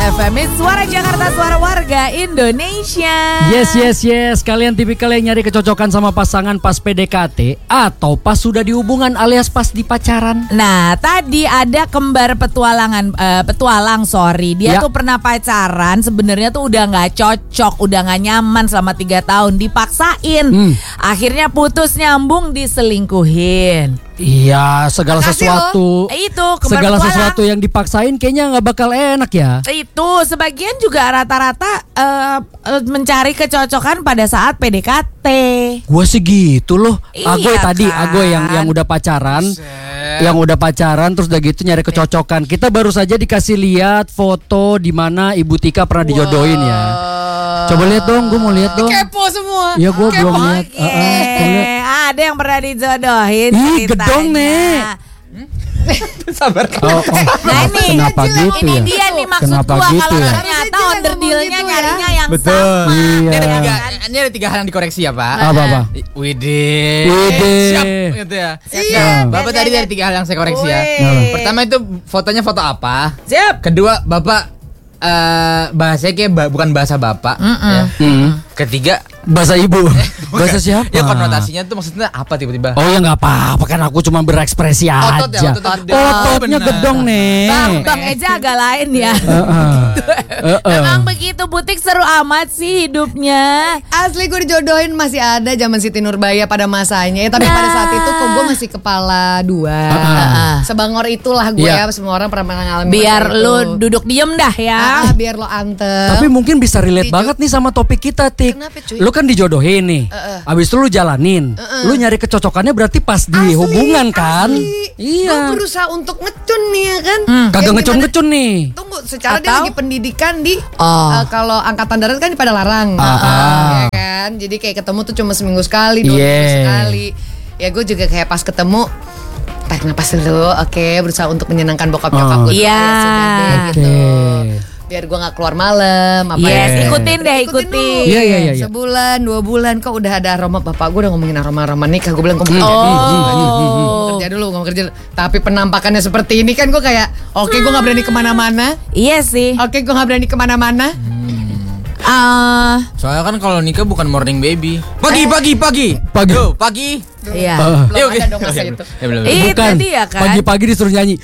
FM, suara Jakarta, suara warga Indonesia. Yes. Kalian tipikal yang nyari kecocokan sama pasangan pas PDKT atau pas sudah di hubungan alias pas di pacaran? Nah, tadi ada kembar petualang. Dia Ya. tuh pernah pacaran, sebenarnya tuh udah nggak cocok, udah nggak nyaman selama 3 tahun, dipaksain. Akhirnya putus nyambung, diselingkuhin. Iya, segala sesuatu. Itu kembar Segala petualang. sesuatu yang dipaksain kayaknya nggak bakal enak ya. Itu sebagian juga rata-rata mencari kecocokan pada saat PDKT. Gue sih gitu loh. Iya Agoy kan? yang udah pacaran. Yang udah pacaran terus udah gitu nyari kecocokan. Kita baru saja dikasih lihat foto di mana Ibu Tika pernah dijodohin ya. Coba lihat dong, gue mau lihat dong. Kepo semua. Iya, gue belum lihat. Ada yang pernah dijodohin. Ih, gedong, Nek. Sabar. Nah ini, Kenapa gitu ini ya? dia nih maksud Kenapa gua gitu kalau ya? ternyata onder dealnya gitu ya. nyarinya yang Betul. sama. Iya. Ini ada 3 hal yang dikoreksi ya Pak. Apa? Widih. Widih. Siap gitu ya. Siap. Bapak tadi dari 3 hal yang saya koreksi ya. Wih. Pertama itu fotonya foto apa? Siap. Kedua Bapak bahasanya kayak bukan bahasa Bapak ya. Ketiga Bahasa ibu. Bahasa siapa? ya konotasinya tuh maksudnya apa tiba-tiba? Oh ya nggak apa-apa kan aku cuma berekspresi Otot ya, aja. otot gede. Ototnya Bener. gedong nih. Bang Eja agak lain ya. Heeh. Emang begitu, Butik seru amat sih hidupnya. Asli gue dijodohin masih ada zaman Siti Nurbaya pada masanya ya, tapi pada saat itu kok gue masih kepala 2. Sebangor itulah gue Iya. ya, semua orang pernah ngalamin. Biar masa itu. lu duduk diem dah ya. biar lo anteng. Tapi mungkin bisa relate banget nih sama topik kita, Tik. Kenapa, cuy? Lu kan dijodohin nih. Abis itu lu jalanin. Lu nyari kecocokannya berarti pas di hubungan kan? Gue Iya. berusaha untuk ngecun nih ya kan. Kagak Yang ngecun-ngecun nih. Tunggu, secara dia Atau? lagi pendidikan di Oh. kalau angkatan darat kan pada larang, ya kan. Jadi kayak ketemu tuh cuma seminggu sekali, 2 minggu Yeah. sekali. Ya gue juga kayak pas ketemu, tarik napas dulu, oke, berusaha untuk menyenangkan bokap nyokap gue. Iya. Ya sudah deh, gitu. Biar gue nggak keluar malam, apa Yes, ya. ikutin deh, Ikutin ikutin. dulu. Iya. Sebulan, 2 bulan kok udah ada aroma. Bapak gue udah ngomongin aroma nikah. Gue bilang gue mau kerja dulu, gue mau kerja dulu. Tapi penampakannya seperti ini kan gue kayak, oke, gue nggak berani kemana-mana. Iya sih. Oke, gue nggak berani kemana-mana. Soalnya kan kalau nikah bukan morning baby. Pagi. Pagi. Yo, pagi. Iya. Belum ada dong masa itu. Ya, belum. Itu Bukan. dia kan. Pagi-pagi disuruh nyanyi.